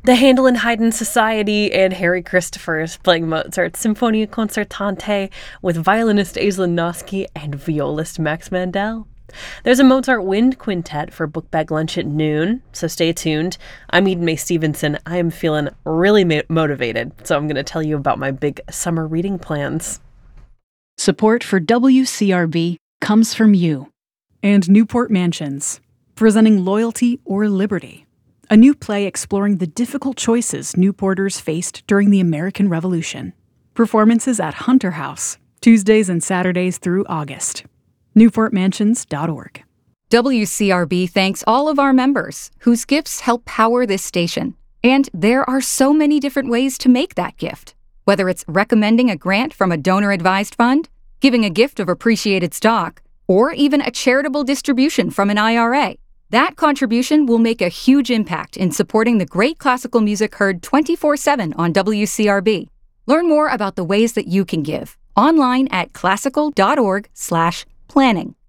The Handel and Haydn Society and Harry Christopher is playing Mozart's Symphonia Concertante with violinist Aislinn Noske and violist Max Mandel. There's a Mozart Wind Quintet for book bag lunch at noon, so stay tuned. I'm Eden May Stevenson. I am feeling really motivated, so I'm going to tell you about my big summer reading plans. Support for WCRB comes from you. And Newport Mansions, presenting Loyalty or Liberty, a new play exploring the difficult choices Newporters faced during the American Revolution. Performances at Hunter House, Tuesdays and Saturdays through August. NewportMansions.org. WCRB thanks all of our members whose gifts help power this station. And there are so many different ways to make that gift. Whether it's recommending a grant from a donor-advised fund, giving a gift of appreciated stock, or even a charitable distribution from an IRA, that contribution will make a huge impact in supporting the great classical music heard 24/7 on WCRB. Learn more about the ways that you can give online at classical.org/planning.